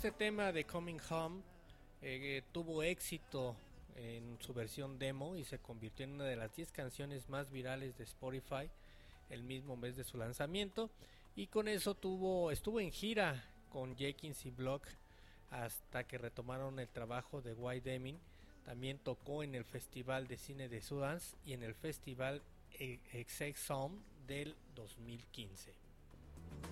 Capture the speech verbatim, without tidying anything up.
este tema de Coming Home eh, tuvo éxito en su versión demo y se convirtió en una de las diez canciones más virales de Spotify el mismo mes de su lanzamiento, y con eso tuvo estuvo en gira con Jenkins y Block hasta que retomaron el trabajo de White Demon. También tocó en el Festival de Cine de Sundance y en el Festival Exec Sound del dos mil quince.